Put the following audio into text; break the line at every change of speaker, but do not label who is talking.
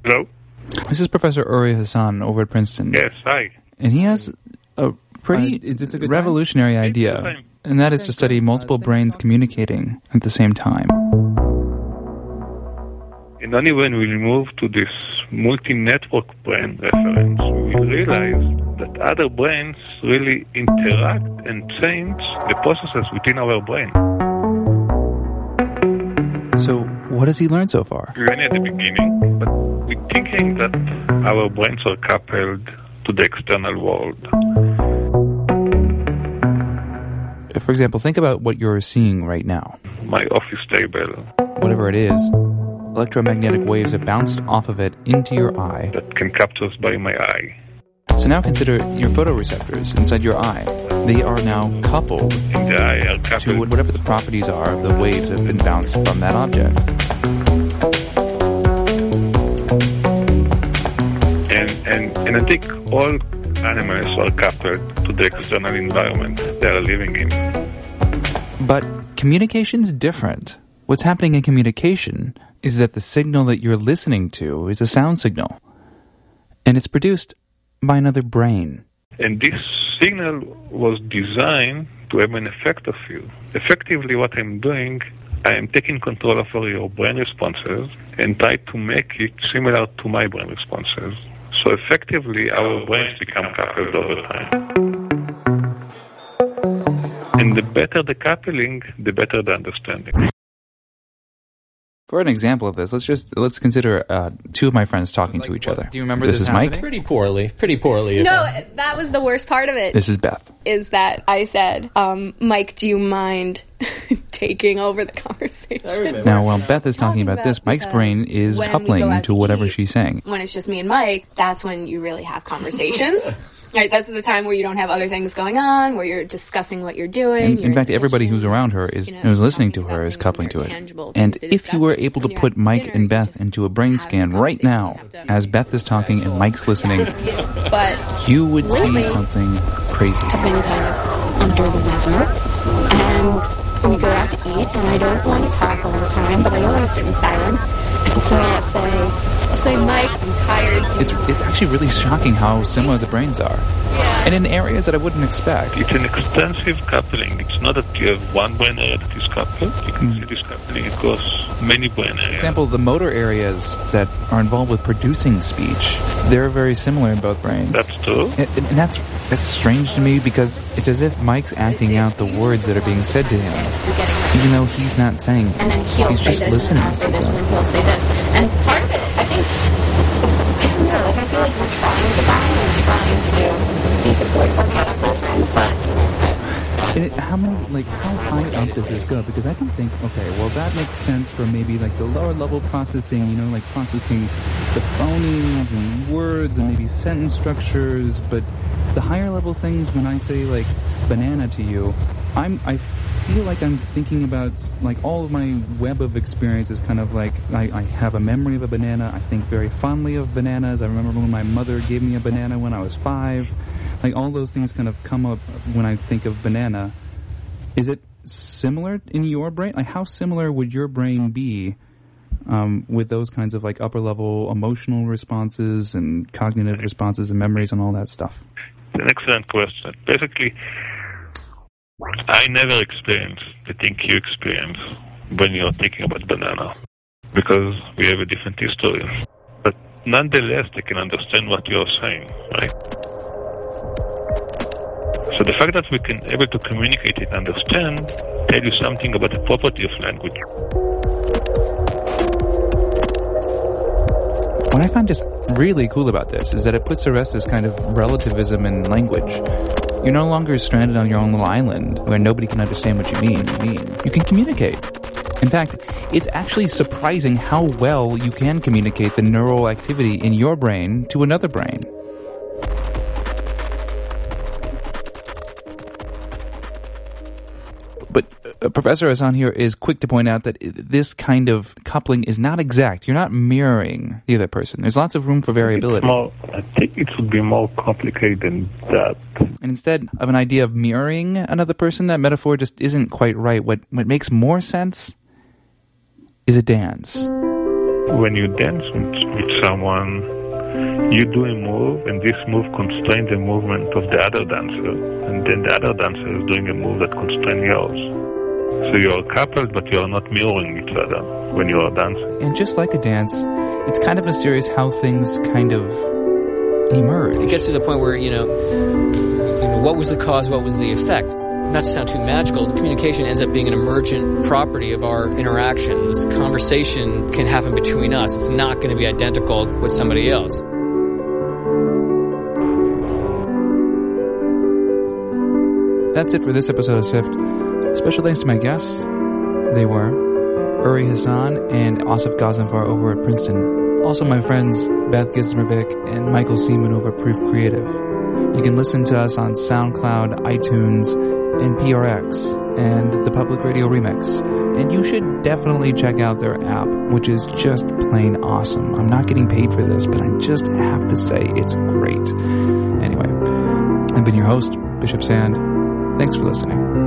Hello?
This is Professor Uri Hassan over at Princeton.
Yes, hi.
And he has a pretty revolutionary idea, and that is to study multiple brains communicating at the same time.
And only when we move to this multi-network brain reference, we will realize that other brains really interact and change the processes within our brain.
So, what has he learned so far?
We're only at the beginning, but we're thinking that our brains are coupled to the external world.
For example, think about what you're seeing right now.
My office table.
Whatever it is, electromagnetic waves have bounced off of it into your eye.
That can capture us by my eye.
So now consider your photoreceptors inside your eye. They are now coupled to whatever the properties are of the waves that have been bounced from that object.
And I think all animals are coupled to the external environment they are living in.
But communication's different. What's happening in communication is that the signal that you're listening to is a sound signal. And it's produced by another brain.
And this signal was designed to have an effect of you. Effectively, what I'm doing, I am taking control over your brain responses and try to make it similar to my brain responses. So effectively, our brains become coupled over time. And the better the coupling, the better the understanding.
For an example of this, let's consider two of my friends talking to each other.
Do you remember
this is
happening?
Mike?
Pretty poorly.
No, that was the worst part of it.
This is Beth.
Is that I said, Mike, do you mind taking over the conversation?
Now, while Beth is talking about this, Mike's brain is coupling to whatever she's saying.
When it's just me and Mike, that's when you really have conversations. Right, that's the time where you don't have other things going on, where you're discussing what you're doing.
In fact, everybody who's around her who's listening to her is coupling to it. And if you were able to put Mike and Beth into a brain scan right now, as Beth is talking and Mike's listening, you would see something crazy.
I've been kind of under the weather, and we go out to eat, and I don't want to talk all the time, but I don't want to sit in silence. And so I'll say, Mike, I'm tired.
It's actually really shocking how similar the brains are. And in areas that I wouldn't expect.
It's an extensive coupling. It's not that you have one brain area that is coupled. You can see this coupling across many brain areas.
For example, the motor areas that are involved with producing speech, they're very similar in both brains.
That's true.
And that's strange to me because it's as if Mike's acting out the words that are being said to him, even though he's not saying.
And then he's just listening. And I'll say this, and then he'll say this. And part of it, I think, is, I don't know, I feel like we're trying to bind and trying to be supportive of that person, but
how high up does this go? Because I can think, okay, well that makes sense for maybe like the lower level processing, like processing the phonemes and words and maybe sentence structures, but the higher level things, when I say like banana to you, I feel like I'm thinking about like all of my web of experience is kind of like I have a memory of a banana. I think very fondly of bananas. I remember when my mother gave me a banana when I was 5. Like all those things kind of come up when I think of banana. Is it similar in your brain? Like how similar would your brain be with those kinds of like upper level emotional responses and cognitive responses and memories and all that stuff?
It's an excellent question. Basically, I never experienced the thing you experience when you're thinking about banana because we have a different history. But nonetheless, they can understand what you're saying, right? So the fact that we can able to communicate and understand tell you something about the property of language.
What I find just really cool about this is that it puts to rest this kind of relativism in language. You're no longer stranded on your own little island where nobody can understand what you mean. You can communicate. In fact, it's actually surprising how well you can communicate the neural activity in your brain to another brain. But Professor Hassan here is quick to point out that this kind of coupling is not exact. You're not mirroring the other person. There's lots of room for variability.
I think it would be more complicated than that.
And instead of an idea of mirroring another person, that metaphor just isn't quite right. What makes more sense is a dance.
when you dance with someone, you do a move, and this move constrains the movement of the other dancer, and then the other dancer is doing a move that constrains yours. So you're coupled, but you're not mirroring each other when you are dancing.
And just like a dance, it's kind of mysterious how things kind of emerge.
It gets to the point where, what was the cause, what was the effect? Not to sound too magical, the communication ends up being an emergent property of our interaction. This conversation can happen between us. It's not going to be identical with somebody else.
That's it for this episode of SIFT. Special thanks to my guests. They were Uri Hassan and Asif Ghazanfar over at Princeton. Also my friends Beth Gismervik and Michael Seaman over at Proof Creative. You can listen to us on SoundCloud, iTunes, and PRX, and the Public Radio Remix. And you should definitely check out their app, which is just plain awesome. I'm not getting paid for this, but I just have to say it's great. Anyway, I've been your host, Bishop Sand. Thanks for listening.